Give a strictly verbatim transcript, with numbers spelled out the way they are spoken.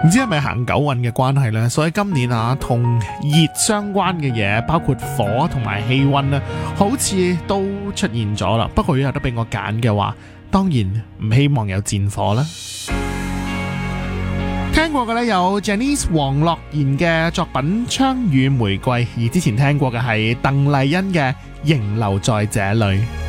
唔知係咪行九運嘅關係呢？所以今年啊，同熱相關嘅嘢，包括火同埋氣溫呢，好似都出現咗啦。不過如果有得俾我揀嘅話，當然唔希望有戰火啦。聽過嘅呢有 Janice 黃樂妍嘅作品《槍與玫瑰》，而之前聽過嘅係鄧麗欣嘅《仍留在這裡》。